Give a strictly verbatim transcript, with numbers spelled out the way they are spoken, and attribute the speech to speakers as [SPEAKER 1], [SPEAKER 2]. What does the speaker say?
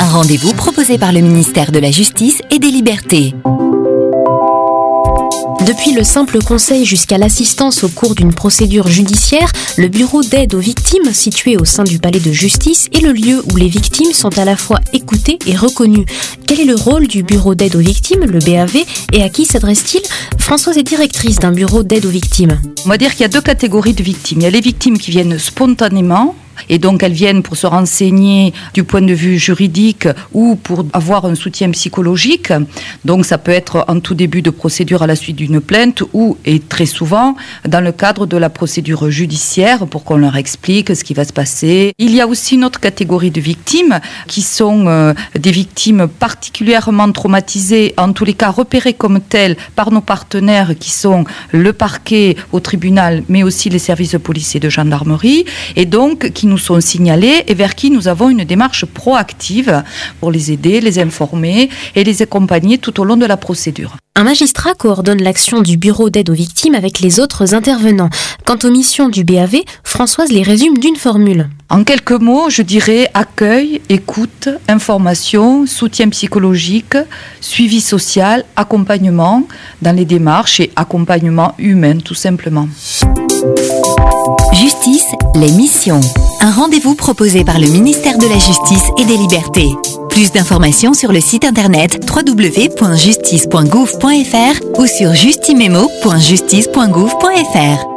[SPEAKER 1] rendez-vous proposé par le ministère de la Justice et des Libertés.
[SPEAKER 2] Depuis le simple conseil jusqu'à l'assistance au cours d'une procédure judiciaire, le bureau d'aide aux victimes, situé au sein du palais de justice, est le lieu où les victimes sont à la fois écoutées et reconnues. Quel est le rôle du bureau d'aide aux victimes, le B A V, et à qui s'adresse-t-il ? Françoise est directrice d'un bureau d'aide aux victimes.
[SPEAKER 3] On va dire qu'il y a deux catégories de victimes. Il y a les victimes qui viennent spontanément, et donc elles viennent pour se renseigner du point de vue juridique ou pour avoir un soutien psychologique. Donc ça peut être en tout début de procédure à la suite d'une plainte ou, et très souvent, dans le cadre de la procédure judiciaire pour qu'on leur explique ce qui va se passer. Il y a aussi une autre catégorie de victimes qui sont euh, des victimes particulièrement traumatisées, en tous les cas repérées comme telles par nos partenaires qui sont le parquet au tribunal, mais aussi les services policiers de gendarmerie, et donc qui nous sont signalés et vers qui nous avons une démarche proactive pour les aider, les informer et les accompagner tout au long de la procédure.
[SPEAKER 2] Un magistrat coordonne l'action du bureau d'aide aux victimes avec les autres intervenants. Quant aux missions du B A V, Françoise les résume d'une formule.
[SPEAKER 3] En quelques mots, je dirais accueil, écoute, information, soutien psychologique, suivi social, accompagnement dans les démarches et accompagnement humain tout simplement.
[SPEAKER 1] Justice, les missions. Un rendez-vous proposé par le ministère de la Justice et des Libertés. Plus d'informations sur le site internet w w w point justice point gouv point f r ou sur justimemo point justice point gouv point f r.